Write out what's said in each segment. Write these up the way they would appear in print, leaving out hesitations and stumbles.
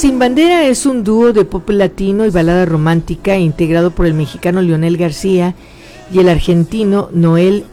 Sin Bandera es un dúo de pop latino y balada romántica integrado por el mexicano Leonel García y el argentino Noel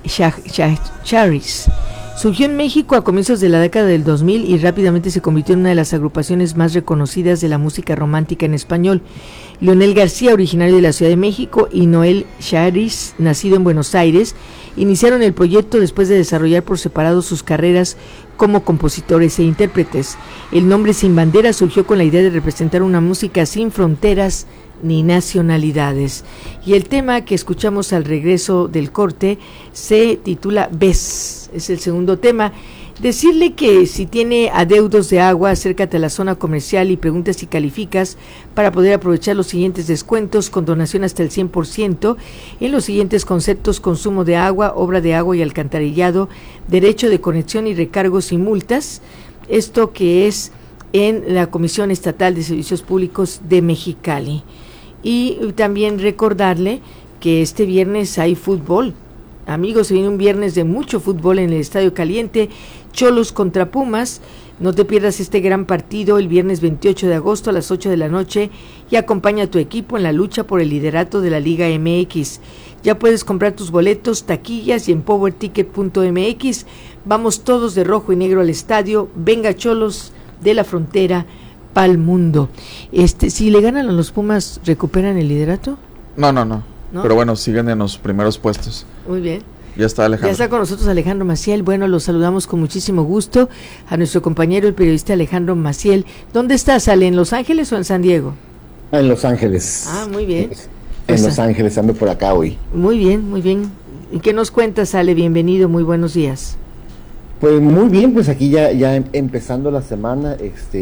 Charis. Surgió en México a comienzos de la década del 2000 y rápidamente se convirtió en una de las agrupaciones más reconocidas de la música romántica en español. Leonel García, originario de la Ciudad de México, y Noel Charis, nacido en Buenos Aires, iniciaron el proyecto después de desarrollar por separado sus carreras como compositores e intérpretes. El nombre Sin Bandera surgió con la idea de representar una música sin fronteras ni nacionalidades. Y el tema que escuchamos al regreso del corte se titula Ves, es el segundo tema. Decirle que si tiene adeudos de agua, acércate a la zona comercial y pregunta si calificas para poder aprovechar los siguientes descuentos con donación hasta el 100% en los siguientes conceptos: consumo de agua, obra de agua y alcantarillado, derecho de conexión y recargos y multas. Esto que es en la Comisión Estatal de Servicios Públicos de Mexicali. Y también recordarle que este viernes hay fútbol. Amigos, se viene un viernes de mucho fútbol en el Estadio Caliente, Xolos contra Pumas. No te pierdas este gran partido el viernes 28 de agosto a las 8 de la noche y acompaña a tu equipo en la lucha por el liderato de la Liga MX. Ya puedes comprar tus boletos, taquillas y en powerticket.mx. Vamos todos de rojo y negro al estadio. Venga, Xolos de la frontera pa'l mundo. Si le ganan a los Pumas, ¿recuperan el liderato? No. Pero bueno, siguen en los primeros puestos. Muy bien. Ya está Alejandro. Ya está con nosotros Alejandro Maciel. Bueno, los saludamos con muchísimo gusto a nuestro compañero, el periodista Alejandro Maciel. ¿Dónde estás, Ale? ¿En Los Ángeles o en San Diego? En Los Ángeles. Ah, muy bien. En Los Ángeles, ando por acá hoy. Muy bien, muy bien. ¿Y qué nos cuentas, Ale? Bienvenido, muy buenos días. Pues muy bien, pues aquí ya empezando la semana,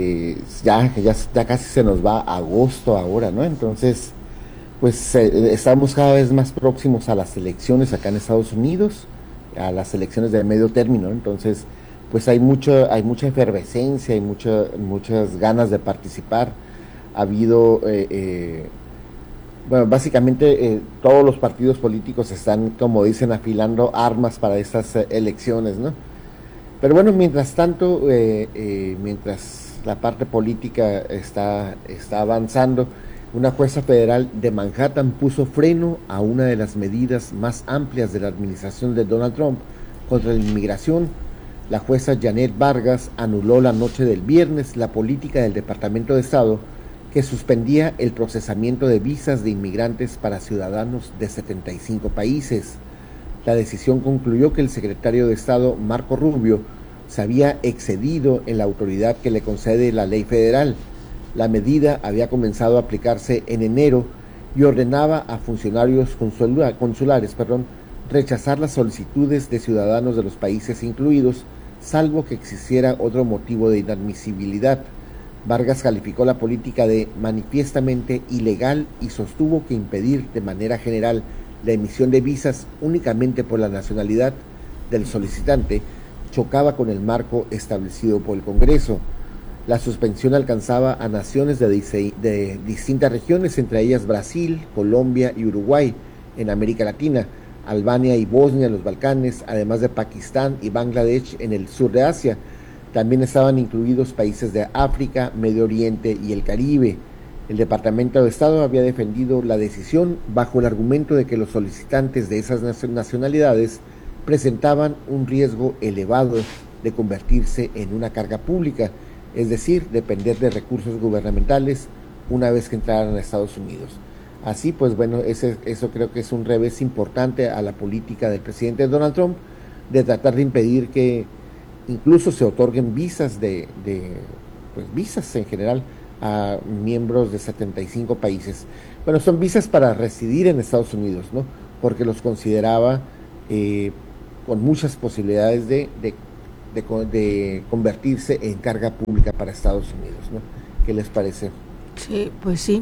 ya casi se nos va agosto ahora, ¿no? Entonces, pues estamos cada vez más próximos a las elecciones acá en Estados Unidos, a las elecciones de medio término. Entonces, pues hay mucha efervescencia, hay muchas ganas de participar. Ha habido, bueno, básicamente todos los partidos políticos están, como dicen, afilando armas para estas elecciones, ¿no? Pero bueno, mientras tanto, mientras la parte política está avanzando, una jueza federal de Manhattan puso freno a una de las medidas más amplias de la administración de Donald Trump contra la inmigración. La jueza Janet Vargas anuló la noche del viernes la política del Departamento de Estado que suspendía el procesamiento de visas de inmigrantes para ciudadanos de 75 países. La decisión concluyó que el secretario de Estado, Marco Rubio, se había excedido en la autoridad que le concede la ley federal. La medida había comenzado a aplicarse en enero y ordenaba a funcionarios consulares rechazar las solicitudes de ciudadanos de los países incluidos, salvo que existiera otro motivo de inadmisibilidad. Vargas calificó la política de manifiestamente ilegal y sostuvo que impedir de manera general la emisión de visas únicamente por la nacionalidad del solicitante chocaba con el marco establecido por el Congreso. La suspensión alcanzaba a naciones de distintas regiones, entre ellas Brasil, Colombia y Uruguay, en América Latina, Albania y Bosnia en los Balcanes, además de Pakistán y Bangladesh en el sur de Asia. También estaban incluidos países de África, Medio Oriente y el Caribe. El Departamento de Estado había defendido la decisión bajo el argumento de que los solicitantes de esas nacionalidades presentaban un riesgo elevado de convertirse en una carga pública, es decir, depender de recursos gubernamentales una vez que entraran a Estados Unidos. Así pues, bueno, eso creo que es un revés importante a la política del presidente Donald Trump de tratar de impedir que incluso se otorguen visas visas en general a miembros de 75 países. Bueno, son visas para residir en Estados Unidos, ¿no? Porque los consideraba con muchas posibilidades de convertirse en carga pública para Estados Unidos, ¿no? ¿Qué les parece? Sí, pues sí.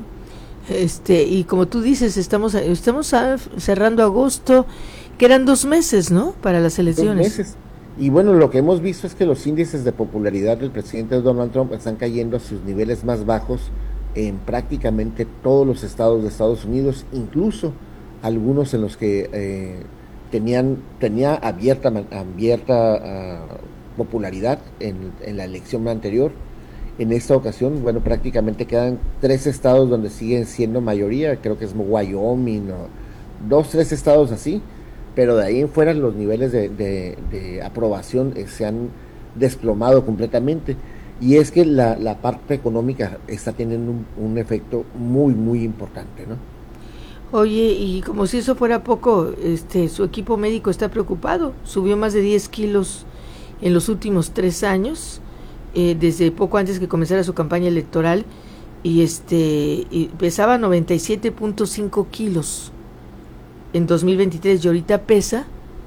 Y como tú dices, estamos cerrando agosto, quedan 2 meses, ¿no? Para las elecciones. 2 meses. Y bueno, lo que hemos visto es que los índices de popularidad del presidente Donald Trump están cayendo a sus niveles más bajos en prácticamente todos los estados de Estados Unidos, incluso algunos en los que tenía abierta popularidad en la elección anterior, En esta ocasión, bueno, prácticamente quedan 3 estados donde siguen siendo mayoría, creo que es Wyoming, o 2, 3 estados así, pero de ahí en fuera los niveles de aprobación se han desplomado completamente. Y es que la parte económica está teniendo un efecto muy, muy importante, ¿no? Oye, y como si eso fuera poco, su equipo médico está preocupado, subió más de 10 kilos en los últimos 3 años, desde poco antes que comenzara su campaña electoral, y pesaba 97.5 kilos en 2023 y ahorita pesa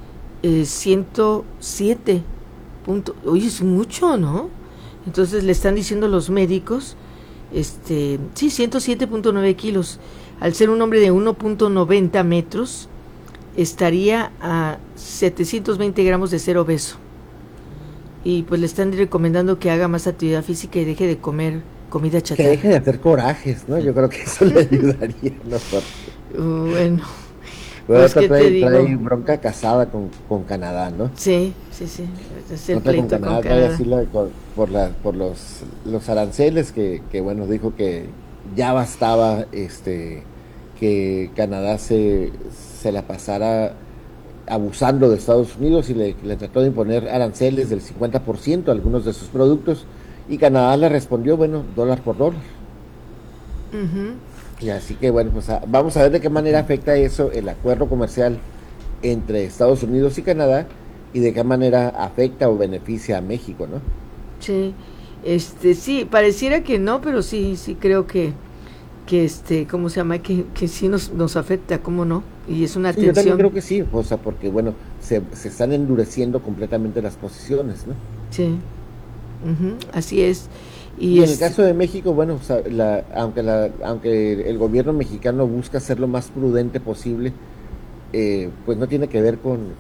107. Oye, es mucho, ¿no? Entonces le están diciendo los médicos, sí, 107.9 kilos. Al ser un hombre de 1.90 metros, estaría a 720 gramos de ser obeso. Y pues le están recomendando que haga más actividad física y deje de comer comida chatarra. Que deje de hacer corajes, ¿no? Yo creo que eso le ayudaría, ¿no? Bueno, pues trae bronca casada con Canadá, ¿no? Sí. Es el pleito con Canadá. Trae así por los aranceles que bueno, dijo que ya bastaba que Canadá se la pasara abusando de Estados Unidos y le trató de imponer aranceles del 50% a algunos de sus productos, y Canadá le respondió, bueno, dólar por dólar. Uh-huh. Y así que bueno, pues vamos a ver de qué manera afecta eso el acuerdo comercial entre Estados Unidos y Canadá, y de qué manera afecta o beneficia a México, ¿no? Sí, sí, pareciera que no, pero sí creo que ¿cómo se llama? Que sí nos afecta, ¿cómo no? Y es una tensión. Yo también creo que sí, o sea, porque bueno, se están endureciendo completamente las posiciones, ¿no? Sí, así es. Y en el caso de México, bueno, o sea, aunque el gobierno mexicano busca ser lo más prudente posible, pues no tiene que ver con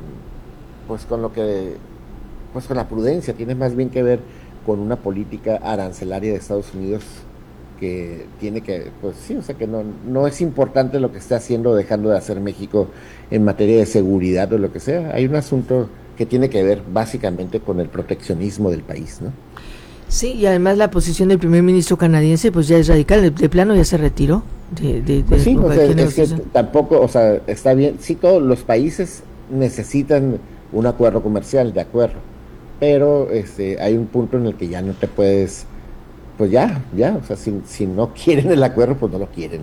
la prudencia, tiene más bien que ver con una política arancelaria de Estados Unidos que tiene que, pues sí, o sea que no es importante lo que está haciendo o dejando de hacer México en materia de seguridad o lo que sea. Hay un asunto que tiene que ver básicamente con el proteccionismo del país, ¿no? Sí, y además la posición del primer ministro canadiense pues ya es radical, de plano ya se retiró pues sí, o sea, es que tampoco, o sea, está bien, sí, todos los países necesitan un acuerdo comercial, de acuerdo, pero hay un punto en el que ya no te puedes, pues ya, o sea, si no quieren el acuerdo, pues no lo quieren,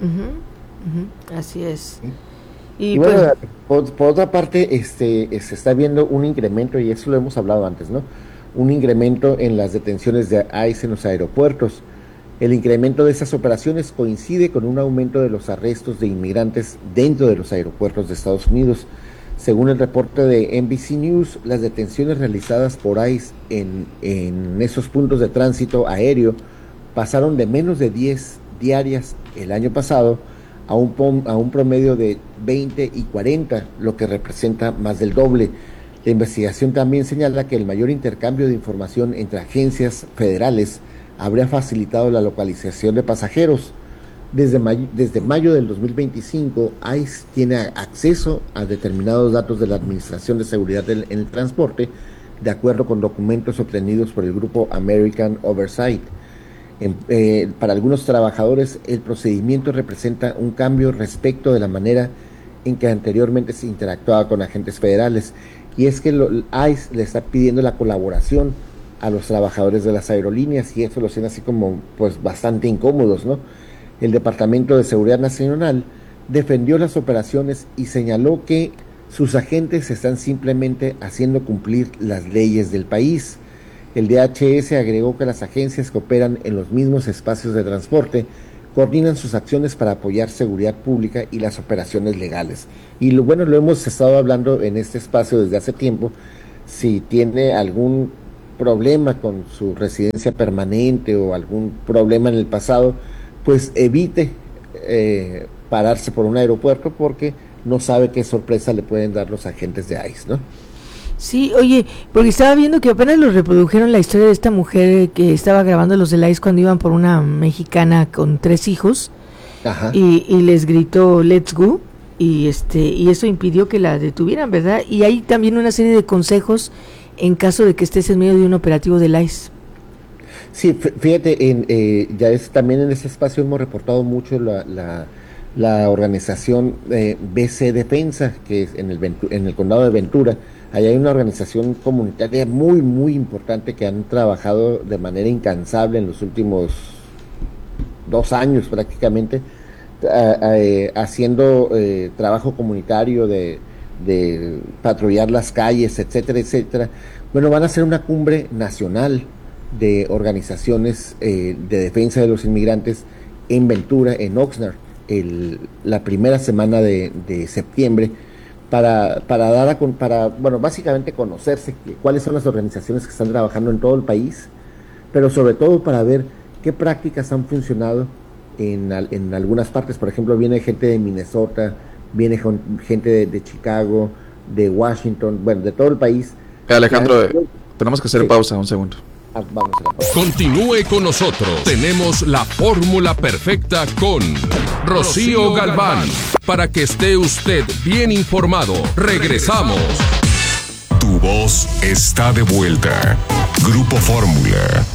¿no? Así es. ¿Sí? Y bueno, por otra parte, se está viendo un incremento, y eso lo hemos hablado antes, ¿no? Un incremento en las detenciones de ICE en los aeropuertos. El incremento de esas operaciones coincide con un aumento de los arrestos de inmigrantes dentro de los aeropuertos de Estados Unidos. Según el reporte de NBC News, las detenciones realizadas por ICE en esos puntos de tránsito aéreo pasaron de menos de 10 diarias el año pasado a un promedio de 20 y 40, lo que representa más del doble. La investigación también señala que el mayor intercambio de información entre agencias federales habría facilitado la localización de pasajeros. Desde mayo del 2025, ICE tiene acceso a determinados datos de la Administración de Seguridad en el Transporte, de acuerdo con documentos obtenidos por el grupo American Oversight. Para algunos trabajadores, el procedimiento representa un cambio respecto de la manera en que anteriormente se interactuaba con agentes federales, y es que ICE le está pidiendo la colaboración a los trabajadores de las aerolíneas, y eso lo hacen así como pues bastante incómodos, ¿no? El Departamento de Seguridad Nacional defendió las operaciones y señaló que sus agentes están simplemente haciendo cumplir las leyes del país. El DHS agregó que las agencias que operan en los mismos espacios de transporte coordinan sus acciones para apoyar seguridad pública y las operaciones legales. Y lo hemos estado hablando en este espacio desde hace tiempo. Si tiene algún problema con su residencia permanente o algún problema en el pasado, pues evite pararse por un aeropuerto, porque no sabe qué sorpresa le pueden dar los agentes de ICE, ¿no? Sí, oye, porque estaba viendo que apenas lo reprodujeron la historia de esta mujer que estaba grabando los de ICE cuando iban por una mexicana con 3 hijos. Ajá. Y les gritó "Let's go", y eso impidió que la detuvieran, ¿verdad? Y hay también una serie de consejos en caso de que estés en medio de un operativo del ICE. Sí, fíjate, también en ese espacio hemos reportado mucho la organización BC Defensa, que es en el condado de Ventura. Allá hay una organización comunitaria muy, muy importante que han trabajado de manera incansable en los últimos 2 años prácticamente, haciendo trabajo comunitario de patrullar las calles, etcétera, etcétera. Bueno, van a hacer una cumbre nacional de organizaciones de defensa de los inmigrantes en Ventura, en Oxnard, la primera semana de septiembre, para básicamente conocerse cuáles son las organizaciones que están trabajando en todo el país, pero sobre todo para ver qué prácticas han funcionado en algunas partes. Por ejemplo, viene gente de Minnesota, viene gente de Chicago, de Washington, bueno, de todo el país. Alejandro, tenemos que hacer pausa un segundo. Vamos a la pausa. Continúe con nosotros. Tenemos la fórmula perfecta con Rocío Galván. Para que esté usted bien informado. Regresamos. Tu voz está de vuelta. Grupo Fórmula.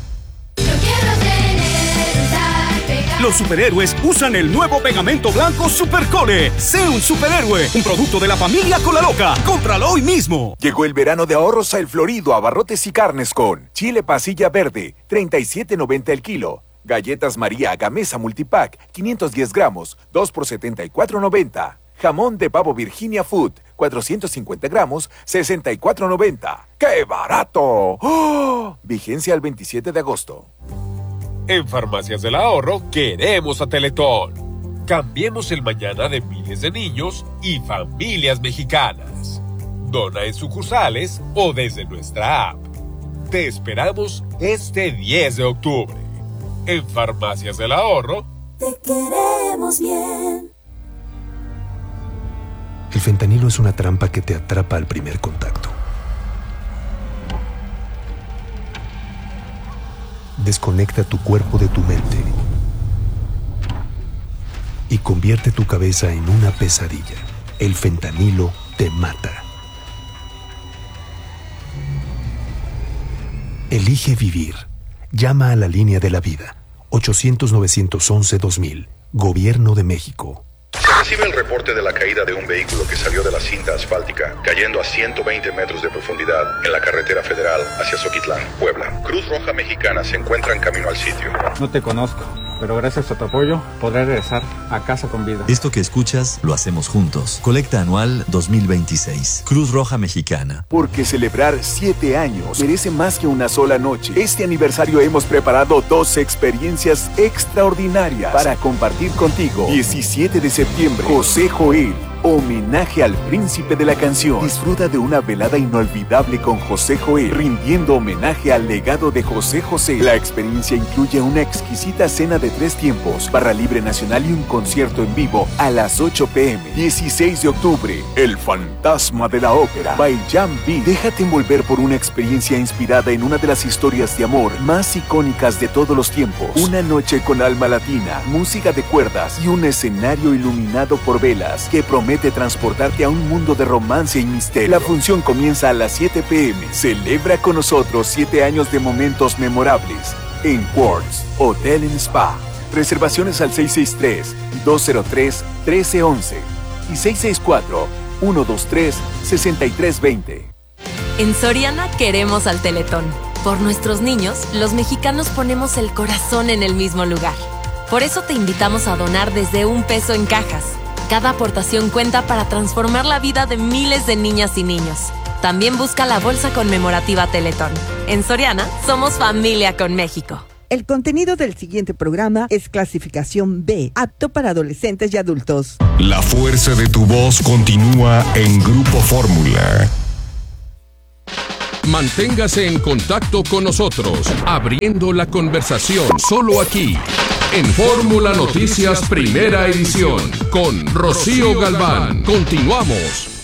Los superhéroes usan el nuevo pegamento blanco Supercole. Sé un superhéroe, un producto de la familia Cola Loca. ¡Cómpralo hoy mismo! Llegó el verano de ahorros a El Florido, abarrotes y carnes con chile pasilla verde, $37.90 el kilo. Galletas María Gamesa Multipack, 510 gramos, 2 por $74.90. Jamón de pavo Virginia Food, 450 gramos, $64.90. ¡Qué barato! ¡Oh! Vigencia al 27 de agosto. En Farmacias del Ahorro queremos a Teletón. Cambiemos el mañana de miles de niños y familias mexicanas. Dona en sucursales o desde nuestra app. Te esperamos este 10 de octubre. En Farmacias del Ahorro. Te queremos bien. El fentanilo es una trampa que te atrapa al primer contacto. Desconecta tu cuerpo de tu mente y convierte tu cabeza en una pesadilla. El fentanilo te mata. Elige vivir. Llama a la línea de la vida. 800-911-2000. Gobierno de México. Se recibe el reporte de la caída de un vehículo que salió de la cinta asfáltica, cayendo a 120 metros de profundidad en la carretera federal hacia Zoquitlán, Puebla. Cruz Roja Mexicana se encuentra en camino al sitio. No te conozco, pero gracias a tu apoyo podré regresar a casa con vida. Esto que escuchas lo hacemos juntos. Colecta anual 2026. Cruz Roja Mexicana. Porque celebrar 7 años merece más que una sola noche. Este aniversario hemos preparado 2 experiencias extraordinarias para compartir contigo. 17 de septiembre, José Joel. Homenaje al príncipe de la canción. Disfruta de una velada inolvidable con José Joel, rindiendo homenaje al legado de José José. La experiencia incluye una exquisita cena de 3 tiempos, barra libre nacional y un concierto en vivo a las 8 p.m. 16 de octubre, El Fantasma de la Ópera, by Jan B. Déjate envolver por una experiencia inspirada en una de las historias de amor más icónicas de todos los tiempos. Una noche con alma latina, música de cuerdas y un escenario iluminado por velas que promete transportarte a un mundo de romance y misterio. La función comienza a las 7 p.m. Celebra con nosotros 7 años de momentos memorables en Quartz Hotel & Spa. Reservaciones al 663-203-1311 y 664-123-6320. En Soriana queremos al Teletón. Por nuestros niños, los mexicanos ponemos el corazón en el mismo lugar. Por eso te invitamos a donar desde $1 en cajas. Cada aportación cuenta para transformar la vida de miles de niñas y niños. También busca la bolsa conmemorativa Teletón. En Soriana, somos familia con México. El contenido del siguiente programa es clasificación B, apto para adolescentes y adultos. La fuerza de tu voz continúa en Grupo Fórmula. Manténgase en contacto con nosotros, abriendo la conversación solo aquí, en Fórmula Noticias Primera Edición, con Rocío Galván. Continuamos.